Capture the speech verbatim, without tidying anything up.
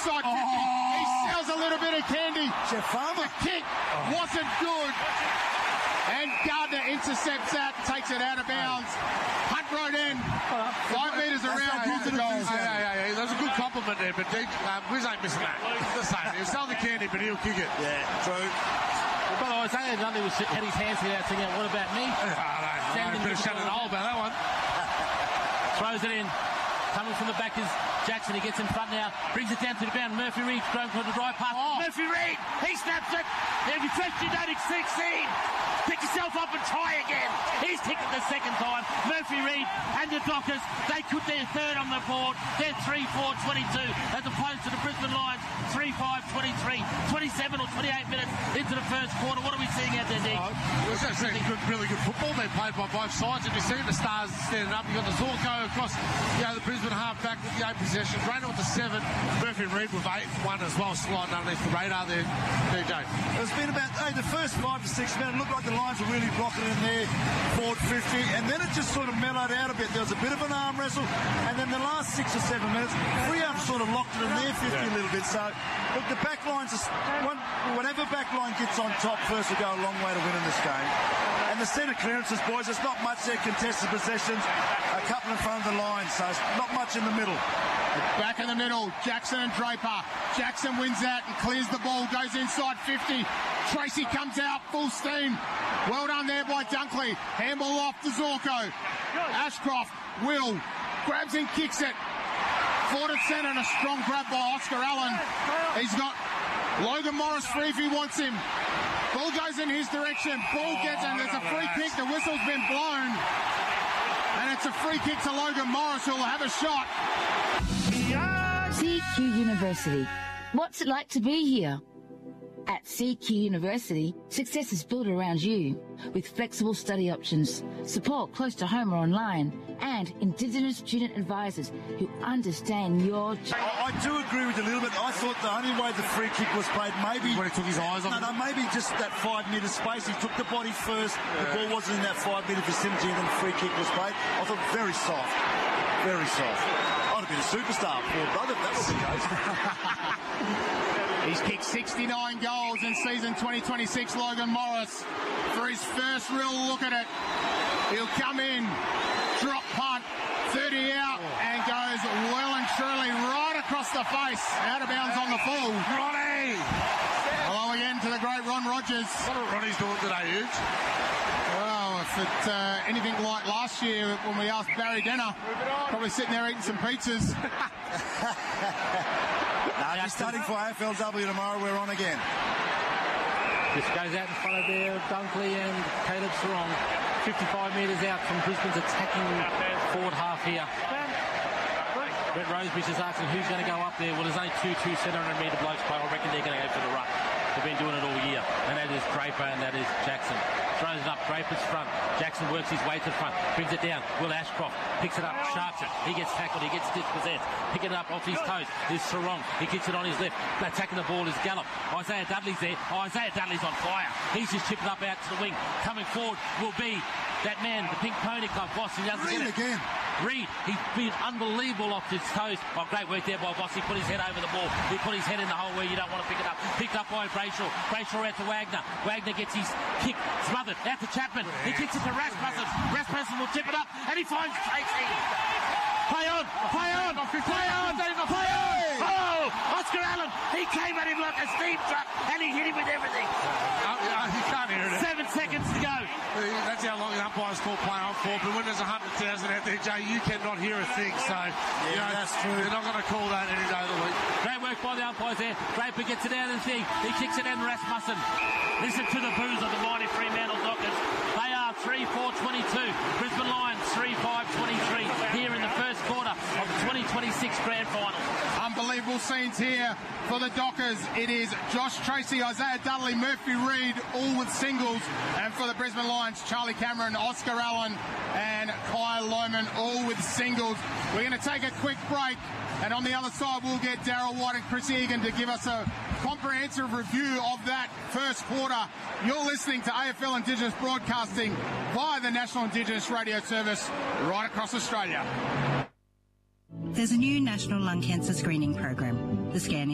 inside fifty. Oh. He sells a little bit of candy. Jeff Farmer. The kick oh. wasn't good. And Gardner intercepts that, takes it out of bounds. Hunt Road end, five metres around. Hey, hey, hey, hey, there's a good compliment there, but um, Wiz ain't missing that. It's the same. He'll sell the candy, but he'll kick it. Yeah, true. Well, by the way, Isaiah Dudley was had his hands here out saying, what about me? Oh, no, no, bit of Shannon Hole about that one. Throws it in. Coming from the back is Jackson. He gets in front now. Brings it down to the bound. Murphy Reid going for the drive pass. Oh. Murphy Reid. He snaps it. If you first you don't succeed, pick yourself up and try again. He's kicked it the second time. Murphy Reid and the Dockers, they could their third on the board. They're three four twenty-two as opposed to the Brisbane Lions three five twenty-three. twenty-seven or twenty-eight minutes into the first quarter. What are we seeing out there, Nick? Oh, we're seeing good, really good football. They played by both sides. And you see the Stars standing up. You've got the Zorko across, you know, the Brisbane half back with the eight possession. Rayner with the seven. Murphy Reid with eight. One as well, sliding underneath the radar there, D J. It's been about, hey, the first five to six minutes, it looked like the Lions were really rocking in there, forward fifty, and then it just sort of mellowed out a bit. There was a bit of an arm wrestle, and then the last six or seven minutes, Freo sort of locked it in their fifty yeah. a little bit. So, look, the back lines, one, whatever back line gets on top first will go a long way to winning this game. And the centre clearances, boys, it's not much there, contested possessions, a couple in front of the line, so it's not much in the middle. Back in the middle, Jackson and Draper. Jackson wins that and clears the ball, goes inside fifty. Tracy comes out, full steam. Well done there by Dunkley. Handball off to Zorko. Ashcroft, Will, grabs and kicks it. Forward centre and a strong grab by Oscar Allen. He's got Logan Morris free if he wants him. Ball goes in his direction. Ball gets in. There's a free kick. The whistle's been blown. And it's a free kick to Logan Morris, who'll have a shot. C Q University. What's it like to be here? At C Q University, success is built around you with flexible study options, support close to home or online, and Indigenous student advisors who understand your... I, I do agree with you a little bit. I thought the only way the free kick was played, maybe... When he took his eyes on No, no, maybe just that five-metre space. He took the body first, yeah. The ball wasn't in that five-metre vicinity, and then the free kick was played. I thought very soft. Very soft. I'd have been a superstar, poor brother, if that was the case. He's kicked sixty-nine goals in season twenty twenty-six, Logan Morris. For his first real look at it, he'll come in, drop punt, thirty out, and goes well and truly right across the face, out of bounds on the full. Ronnie! Hello again to the great Ron Rogers. What are Ronnie's doing today, Huge? Well, if it's uh, anything like last year when we asked Barry Denner, probably sitting there eating some pizzas. No, he's starting for A F L W tomorrow. We're on again. This goes out in front of there, Dunkley and Caleb Sarong. fifty-five metres out from Brisbane's attacking forward half here. Brett Rosebush is asking who's going to go up there. Well, there's only two two seven hundred metre blokes play. I reckon they're going to go for the ruck. They've been doing it all year. And that is Draper and that is Jackson. Throws it up, Draper's front. Jackson works his way to the front, brings it down. Will Ashcroft picks it up, sharps it. He gets tackled, he gets dispossessed. Picking it up off his toes is Sarong. He kicks it on his left. Attacking the ball is Gallup. Isaiah Dudley's there. Oh, Isaiah Dudley's on fire. He's just chipped it up out to the wing. Coming forward will be that man, the Pink Pony Club boss. He doesn't Reid get it. again. Reid, he's been unbelievable off his toes. Oh, great work there by Boss. He put his head over the ball. He put his head in the hole where you don't want to pick it up. Picked up by Brayshaw. Brayshaw out to Wagner. Wagner gets his kick smothered out to Chapman. He kicks it to Rasmussen. Rasmussen will tip it up and he finds Tracy. Play on, play on, play on, play on. Oh, Oscar Allen, he came at him like a steam truck and he hit him with everything. Uh, uh, you can't hear it. Seven seconds to go. That's how long the umpires call play on for. But when there's one hundred thousand out there, Jay, you cannot hear a thing. So, yeah, you know, that's true. They're not going to call that any day of the week. Great work by the umpires there. Draper gets it out of the thing. He kicks it in Rasmussen. Listen to the boos of the mighty Fremantle Dockers. They are three four twenty-two. Brisbane Lions three five twenty-three here in the first quarter of the twenty twenty-six Grand Final. Unbelievable scenes here for the Dockers. It is Josh Tracy, Isaiah Dudley, Murphy Reid, all with singles. And for the Brisbane Lions, Charlie Cameron, Oscar Allen and Kyle Lohman, all with singles. We're going to take a quick break. And on the other side, we'll get Daryl White and Chris Egan to give us a comprehensive review of that first quarter. You're listening to A F L Indigenous Broadcasting via the National Indigenous Radio Service right across Australia. There's a new national lung cancer screening program. The scan